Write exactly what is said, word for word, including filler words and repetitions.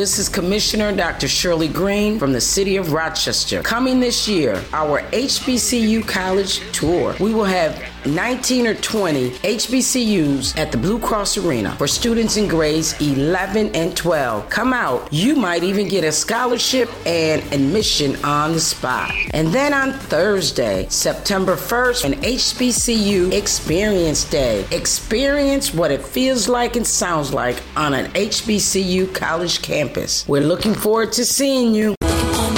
This is Commissioner Doctor Shirley Green from the City of Rochester. Coming this year, our H B C U College Tour. We will have nineteen or twenty H B C Us at the Blue Cross Arena for students in grades eleven and twelve. Come out. You might even get a scholarship and admission on the spot. And then on Thursday, September first, an H B C U Experience Day. Experience what it feels like and sounds like on an H B C U college campus. We're looking forward to seeing you.